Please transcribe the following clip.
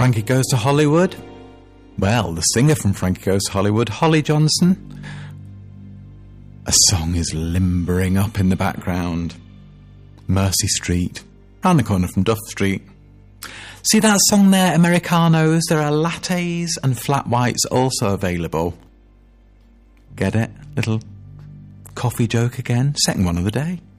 Frankie Goes to Hollywood? Well, the singer from Frankie Goes to Hollywood, Holly Johnson. A song is limbering up in the background. Mercy Street, round the corner from Duff Street. See that song there, Americanos? There are lattes and flat whites also available. Get it? Little coffee joke again? Second one of the day.